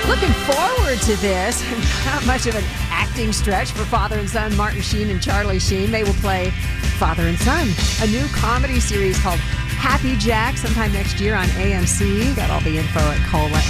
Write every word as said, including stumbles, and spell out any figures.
Looking forward to this. Not much of an acting stretch for father and son Martin Sheen and Charlie Sheen. They will play father and son, a new comedy series called Happy Jack sometime next year on A M C. Got all the info at Cole.